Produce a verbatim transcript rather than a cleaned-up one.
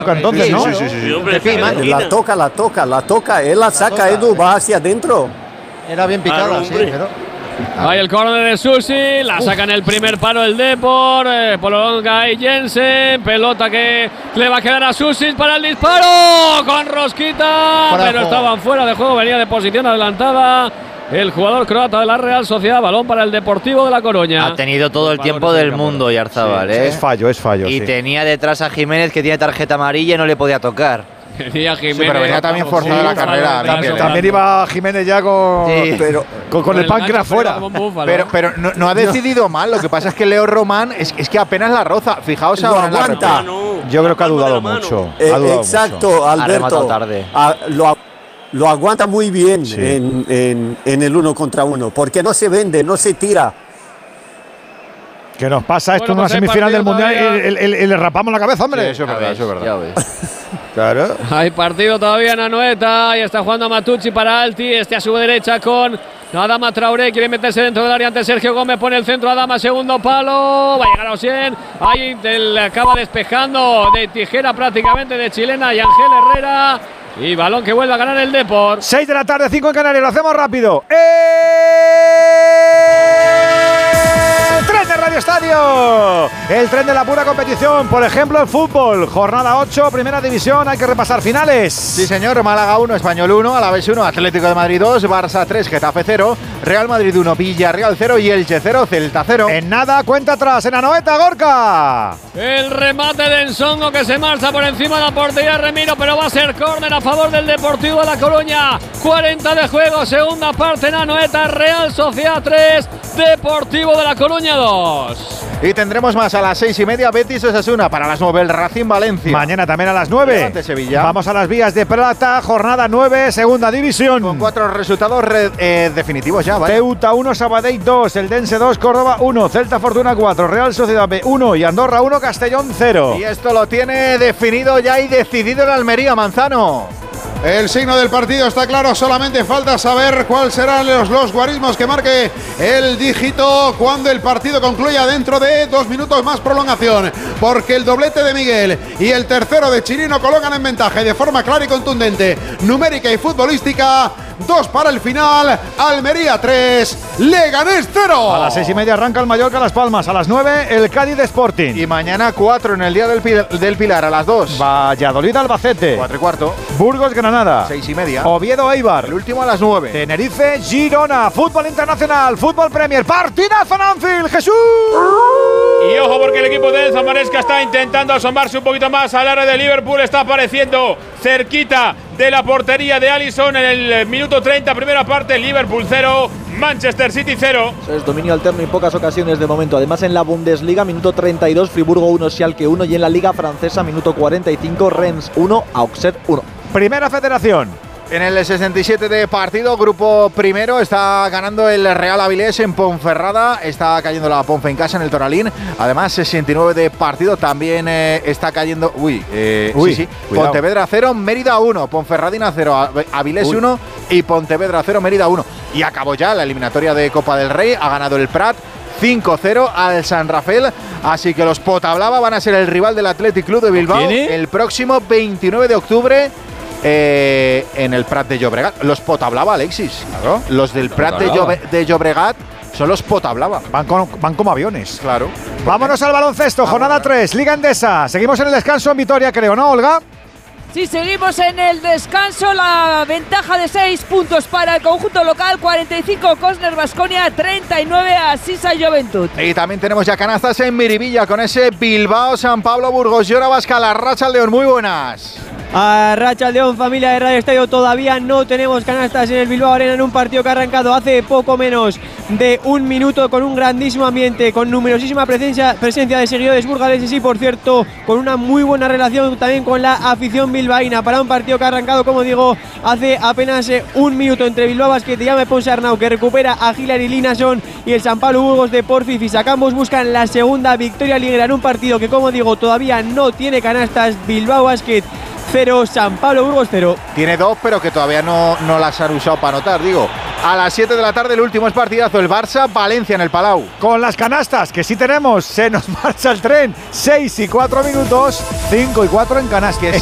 Entonces, sí, ¿no? Sí, sí, sí. sí. Hombre, Sí, la toca, la toca, la toca. Él la saca, Edu, va hacia adentro. Era bien picada, Ah, sí, hombre. pero… Ahí el córner de Susi, la saca en el primer palo el Depor, eh, prolonga y Jensen, pelota que le va a quedar a Susi para el disparo, con rosquita, Fuera de pero juego. estaban fuera de juego, venía de posición adelantada el jugador croata de la Real Sociedad, balón para el Deportivo de La Coruña. Ha tenido todo el Los tiempo valores del de mundo Oyarzabal, Sí, ¿eh? es fallo, es fallo. Y sí. tenía detrás a Jiménez, que tiene tarjeta amarilla y no le podía tocar. Venía Jiménez, Sí, pero venía también forzada la carrera, También, También, también iba Jiménez ya con, Sí. pero, con, con el páncreas fuera. Pero, pero no, no ha decidido mal. Lo que pasa es que Leo Román es, es que apenas la roza. Fijaos Lo ahora en la aguanta. repetición. Yo creo que ha Palma de dudado la mano. mucho. Eh, ha dudado exacto, mucho. Ha rematado Alberto. tarde. Ah, lo, a- lo aguanta muy bien Sí. en, en- en el uno contra uno, porque no se vende, no se tira. Que nos pasa esto Bueno, en una pues hay semifinal del partido Mundial y, todavía. y- y- y le rapamos la cabeza, hombre. Sí, eso es Ya verdad, ves, eso es ya verdad. ves. Claro. Hay partido todavía en Anoeta y está jugando Matucci para Alti, este a su derecha con Adama Traoré, quiere meterse dentro del área ante Sergio Gómez, pone el centro Adama, segundo palo, va a llegar a Osien, ahí el, acaba despejando de tijera prácticamente de chilena y Ángel Herrera, y balón que vuelve a ganar el Depor. seis de la tarde, cinco en Canarias, lo hacemos rápido. ¡Eh! ¡Tren de Radio Estadio! El tren de la pura competición, por ejemplo, el fútbol. Jornada ocho, primera división, hay que repasar finales. Sí, señor. Málaga uno, Español uno, Alavés uno, Atlético de Madrid dos, Barça tres, Getafe cero, Real Madrid uno, Villarreal cero y Elche cero, Celta cero. En nada, cuenta atrás, en Anoeta, Gorka. El remate de Ensongo que se marcha por encima de la portería de Remiro, pero va a ser córner a favor del Deportivo de La Coruña. cuarenta de juego, segunda parte en Anoeta, Real Sociedad tres, Deportivo de La Coruña dos. Y tendremos más a las seis y media, Betis Osasuna, para las nueve el Racing Valencia. Mañana también a las nueve. Levante Sevilla. Vamos a las vías de plata, jornada nueve, segunda división. Con cuatro resultados re- eh, definitivos ya, ¿vale? Ceuta uno, Sabadell dos, Eldense dos, Córdoba uno, Celta Fortuna cuatro, Real Sociedad B uno y Andorra uno, Castellón cero. Y esto lo tiene definido ya y decidido en Almería, Manzano. El signo del partido está claro, solamente falta saber cuáles serán los, los guarismos que marque el dígito cuando el partido concluya dentro de dos minutos más prolongación, porque el doblete de Miguel y el tercero de Chirino colocan en ventaja y de forma clara y contundente, numérica y futbolística. Dos para el final, Almería tres, Leganés cero. A las seis y media arranca el Mallorca Las Palmas, a las nueve el Cádiz Sporting. Y mañana cuatro en el Día del, Pil- del Pilar a las dos. Valladolid Albacete. Cuatro y cuarto. Burgos Granada. Seis y media. Oviedo Eibar. El último a las nueve. Tenerife Girona. Fútbol internacional. Fútbol Premier. Partidazo en Anfield. Jesús. Y ojo porque el equipo de Enzo Maresca está intentando asomarse un poquito más al área de Liverpool. Está apareciendo cerquita de la portería de Alisson en el minuto treinta, primera parte. Liverpool cero, Manchester City cero. Es dominio alterno y pocas ocasiones de momento. Además en la Bundesliga, minuto treinta y dos, Friburgo uno, Schalke uno. Y en la Liga Francesa, minuto cuarenta y cinco, Rennes uno, Auxerre uno. Primera Federación. En el sesenta y siete de partido, grupo primero, está ganando el Real Avilés en Ponferrada, está cayendo la Ponfe en casa en el Toralín. Además, sesenta y nueve de partido, también eh, está cayendo. Uy, eh, Uy, sí, sí. cuidado. Pontevedra cero, Mérida uno, Ponferradina cero, Avilés uno y Pontevedra cero, Mérida uno. Y acabó ya la eliminatoria de Copa del Rey, ha ganado el Prat cinco cero al San Rafael, así que los Potablava van a ser el rival del Athletic Club de Bilbao el próximo veintinueve de octubre. Eh, en el Prat de Llobregat. Los Potablava, Alexis. Claro. Los del Prat de, Llobe- de Llobregat son los Potablava. Van, con, van como aviones. Claro. Vámonos al baloncesto. Jornada tres. Liga Endesa. Seguimos en el descanso en Vitoria, creo, ¿no, Olga? Sí, seguimos en el descanso, la ventaja de seis puntos para el conjunto local, cuarenta y cinco Cosner Baskonia, treinta y nueve a Sisa Juventud. Y también tenemos ya canastas en Miribilla con ese Bilbao, San Pablo, Burgos y Vasca, la Racha León. Muy buenas. A Racha León, familia de Radio Estadio, todavía no tenemos canastas en el Bilbao Arena en un partido que ha arrancado hace poco menos de un minuto con un grandísimo ambiente, con numerosísima presencia, presencia de seguidores burgaleses y, por cierto, con una muy buena relación también con la afición bilbaína para un partido que ha arrancado, como digo, hace apenas eh, un minuto entre Bilbao Basket y Jaume Ponsarnau, que recupera a Hilary Linason, y el San Pablo Burgos de Porfi Fisac. Ambos buscan la segunda victoria liguera en un partido que, como digo, todavía no tiene canastas. Bilbao Basket cero, San Pablo Burgos cero. Tiene dos, pero que todavía no, no las han usado para anotar. Digo, A las siete de la tarde el último es partidazo, el Barça-Valencia en el Palau. Con las canastas, que sí tenemos, se nos marcha el tren. seis y cuatro minutos, cinco y cuatro en canastas.